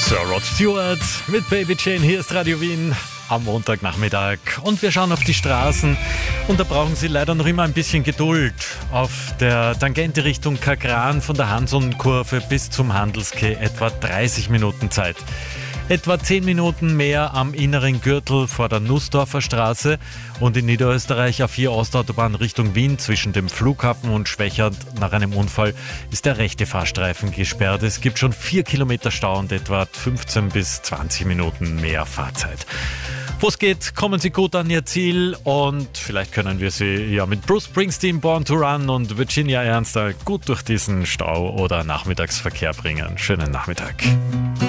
Sir Rod Stewart mit Baby Jane, hier ist Radio Wien am Montagnachmittag und wir schauen auf die Straßen und da brauchen Sie leider noch immer ein bisschen Geduld. Auf der Tangente Richtung Kagran von der Hansonkurve bis zum Handelskeh etwa 30 Minuten Zeit. Etwa 10 Minuten mehr am inneren Gürtel vor der Nussdorfer Straße und in Niederösterreich A4 Ostautobahn Richtung Wien zwischen dem Flughafen und Schwächert. Nach einem Unfall ist der rechte Fahrstreifen gesperrt. Es gibt schon 4 Kilometer Stau und etwa 15 bis 20 Minuten mehr Fahrzeit. Wo es geht, kommen Sie gut an Ihr Ziel und vielleicht können wir Sie ja mit Bruce Springsteen, Born to Run und Virginia Ernster gut durch diesen Stau oder Nachmittagsverkehr bringen. Schönen Nachmittag.